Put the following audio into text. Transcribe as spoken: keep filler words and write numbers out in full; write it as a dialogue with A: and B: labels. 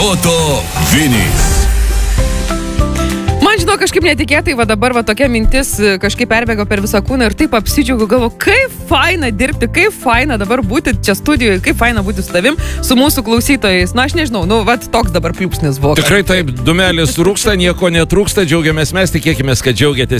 A: Proto Vinys.
B: Man žinau, kažkaip netikėtai, va dabar va tokia mintis kažkaip perbėgo per visą kūną ir taip apsidžiaugiu, galvo, kaip faina dirbti, kaip faina dabar būti čia studijoje, kaip faina būti su tavim, su mūsų klausytojais. Na, aš nežinau, nu, va toks dabar pliūpsnis buvo.
C: Tikrai taip, dumelis rūksta, nieko netrūksta, džiaugiamės mes, tikėkime, kad džiaugiatės